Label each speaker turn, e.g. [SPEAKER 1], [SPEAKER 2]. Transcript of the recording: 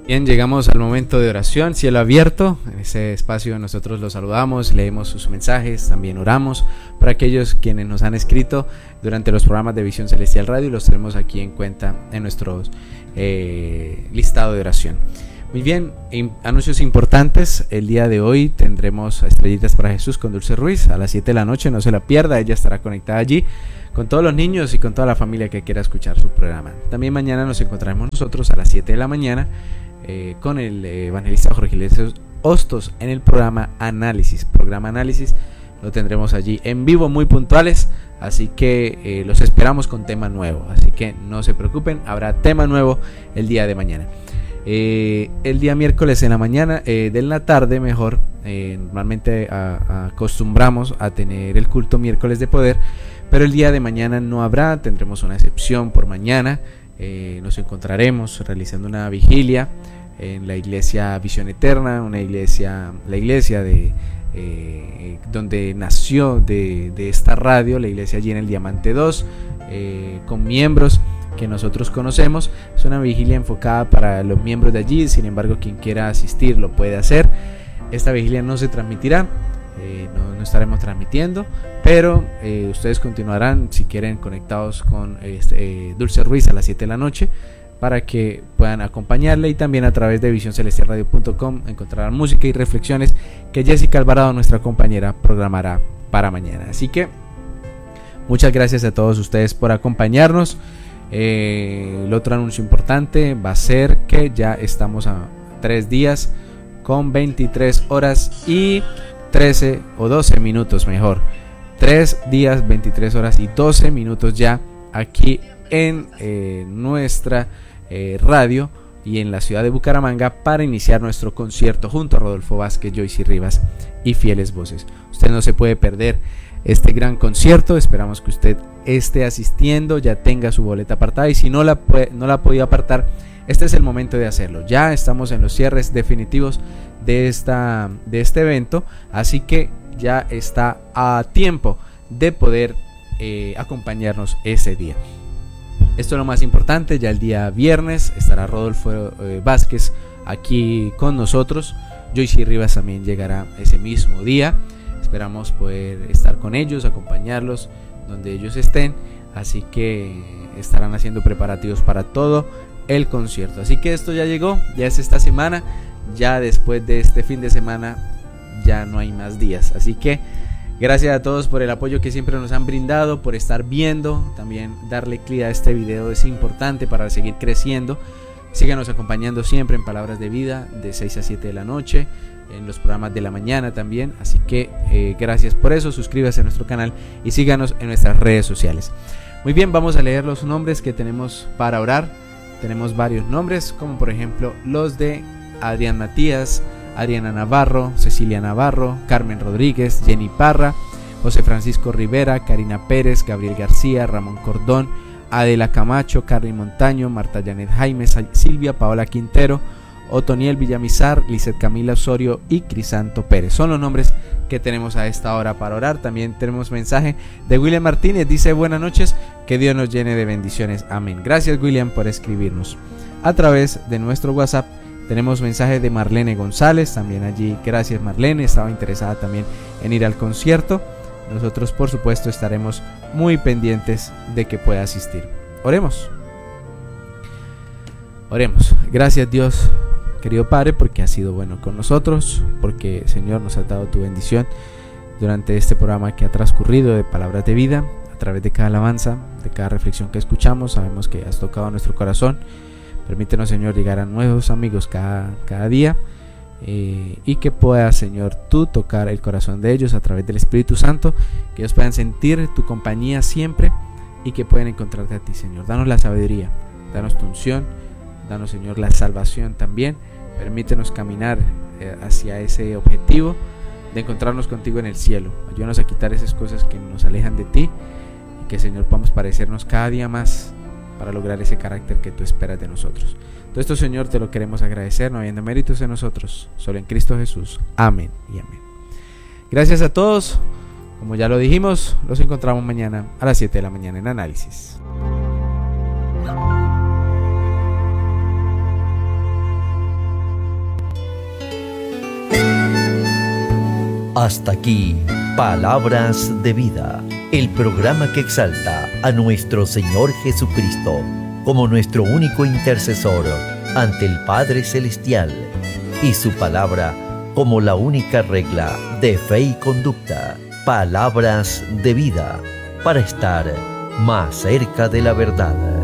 [SPEAKER 1] Bien, llegamos al momento de oración, cielo abierto. En ese espacio nosotros los saludamos, leemos sus mensajes, también oramos por aquellos quienes nos han escrito durante los programas de Visión Celestial Radio y los tenemos aquí en cuenta en nuestro listado de oración. Muy bien, anuncios importantes. El día de hoy tendremos Estrellitas para Jesús con Dulce Ruiz a las 7 de la noche, no se la pierda, ella estará conectada allí con todos los niños y con toda la familia que quiera escuchar su programa. También mañana nos encontraremos nosotros a las 7 de la mañana con el evangelista Jorge Iglesias Hostos en el programa Análisis. Programa Análisis lo tendremos allí en vivo, muy puntuales, así que los esperamos con tema nuevo, así que no se preocupen, habrá tema nuevo el día de mañana. El día miércoles en la mañana, de la tarde mejor, normalmente acostumbramos a tener el culto miércoles de poder, pero el día de mañana no habrá, tendremos una excepción por mañana. Nos encontraremos realizando una vigilia en la iglesia Visión Eterna, la iglesia de donde nació de esta radio, la iglesia allí en el Diamante 2, con miembros que nosotros conocemos. Es una vigilia enfocada para los miembros de allí, sin embargo quien quiera asistir lo puede hacer. Esta vigilia no se transmitirá, no estaremos transmitiendo, pero ustedes continuarán, si quieren, conectados con Dulce Ruiz a las 7 de la noche para que puedan acompañarle, y también a través de visioncelestialradio.com encontrarán música y reflexiones que Jessica Alvarado, nuestra compañera, programará para mañana. Así que muchas gracias a todos ustedes por acompañarnos. El otro anuncio importante va a ser que ya estamos a 3 días con 23 horas y 13 o 12 minutos mejor. 3 días, 23 horas y 12 minutos ya aquí en nuestra radio y en la ciudad de Bucaramanga para iniciar nuestro concierto junto a Rodolfo Vázquez, Joyce Rivas y Fieles Voces. Usted no se puede perder este gran concierto. Esperamos que usted esté asistiendo, ya tenga su boleta apartada, y si no la ha podido apartar, este es el momento de hacerlo. Ya estamos en los cierres definitivos de este evento, así que ya está a tiempo de poder acompañarnos ese día. Esto es lo más importante. Ya el día viernes estará Rodolfo Vázquez aquí con nosotros. Joyce Rivas también llegará ese mismo día. Esperamos poder estar con ellos, acompañarlos donde ellos estén, así que estarán haciendo preparativos para todo el concierto. Así que esto ya llegó, ya es esta semana, ya después de este fin de semana ya no hay más días, así que gracias a todos por el apoyo que siempre nos han brindado, por estar viendo. También darle clic a este video es importante para seguir creciendo. Síganos acompañando siempre en Palabras de Vida de 6 a 7 de la noche, en los programas de la mañana también, así que gracias por eso. Suscríbase a nuestro canal y síganos en nuestras redes sociales. Muy bien, vamos a leer los nombres que tenemos para orar. Tenemos varios nombres, como por ejemplo los de Adrián Matías, Adriana Navarro, Cecilia Navarro, Carmen Rodríguez, Jenny Parra, José Francisco Rivera, Karina Pérez, Gabriel García, Ramón Cordón, Adela Camacho, Carly Montaño, Marta Janet Jaime, Silvia Paola Quintero, Otoniel Villamizar, Lizeth Camila Osorio y Crisanto Pérez. Son los nombres que tenemos a esta hora para orar. También tenemos mensaje de William Martínez, dice: buenas noches, que Dios nos llene de bendiciones, amén. Gracias, William, por escribirnos. A través de nuestro WhatsApp tenemos mensaje de Marlene González, también allí, gracias Marlene, estaba interesada también en ir al concierto. Nosotros por supuesto estaremos muy pendientes de que pueda asistir. Oremos. Gracias, Dios, querido Padre, porque has sido bueno con nosotros, porque, Señor, nos has dado tu bendición durante este programa que ha transcurrido de Palabras de Vida. A través de cada alabanza, de cada reflexión que escuchamos, sabemos que has tocado nuestro corazón. Permítenos, Señor, llegar a nuevos amigos cada día, y que puedas, Señor, tú tocar el corazón de ellos a través del Espíritu Santo, que ellos puedan sentir tu compañía siempre y que puedan encontrarte a ti, Señor. Danos la sabiduría, danos tu unción, danos, Señor, la salvación también. Permítenos caminar hacia ese objetivo de encontrarnos contigo en el cielo. Ayúdanos a quitar esas cosas que nos alejan de ti, y que, Señor, podamos parecernos cada día más para lograr ese carácter que tú esperas de nosotros. Todo esto, Señor, te lo queremos agradecer, no habiendo méritos en nosotros, solo en Cristo Jesús. Amén y amén. Gracias a todos. Como ya lo dijimos, los encontramos mañana a las 7 de la mañana en Análisis.
[SPEAKER 2] Hasta aquí, Palabras de Vida, el programa que exalta a nuestro Señor Jesucristo como nuestro único intercesor ante el Padre Celestial y su palabra como la única regla de fe y conducta. Palabras de Vida, para estar más cerca de la verdad.